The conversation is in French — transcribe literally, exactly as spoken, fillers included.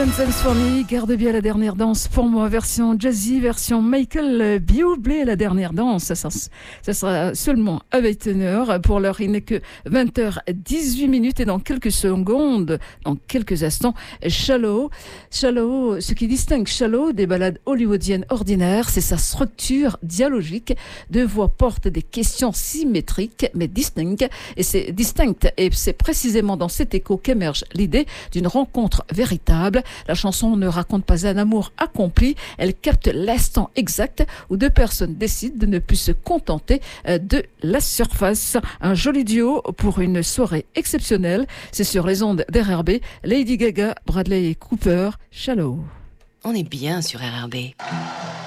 Dance for me, garde bien la dernière danse pour moi, version jazzy, version Michael Bublé, la dernière danse. Ça, ça, ça sera seulement avec teneur. Pour l'heure, il n'est que vingt heures dix-huit minutes et dans quelques secondes, dans quelques instants, Shallow. Shallow, ce qui distingue Shallow des ballades hollywoodiennes ordinaires, c'est sa structure dialogique. Deux voix portent des questions symétriques mais distinctes et c'est distinct et c'est précisément dans cet écho qu'émerge l'idée d'une rencontre véritable. La chanson ne raconte pas un amour accompli, elle capte l'instant exact où deux personnes décident de ne plus se contenter de la surface. Un joli duo pour une soirée exceptionnelle. C'est sur les ondes d'R R B, Lady Gaga, Bradley Cooper, Shallow. On est bien sur R R B.